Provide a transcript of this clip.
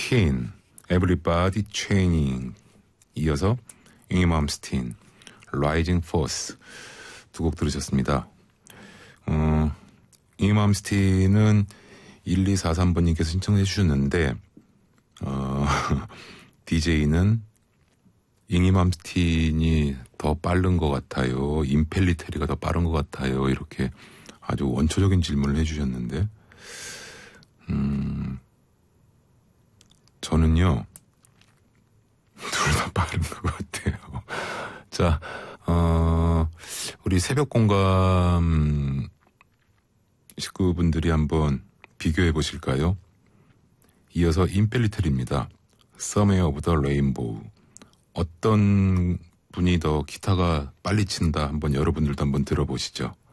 킨, Everybody Chaining, 이어서 잉이 맘스틴, Rising Force 두 곡 들으셨습니다. 잉이 맘스틴은 1243번님께서 신청해 주셨는데 DJ는 잉이 맘스틴이 더 빠른 것 같아요. 임펠리테리가 더 빠른 것 같아요. 이렇게 아주 원초적인 질문을 해주셨는데 저는요 둘 다 빠른 것 같아요. 자, 우리 새벽 공감 식구분들이 한번 비교해 보실까요? 이어서 임펠리텔입니다. Somewhere Over the Rainbow. 어떤 분이 더 기타가 빨리 친다 한번 여러분들도 한번 들어보시죠.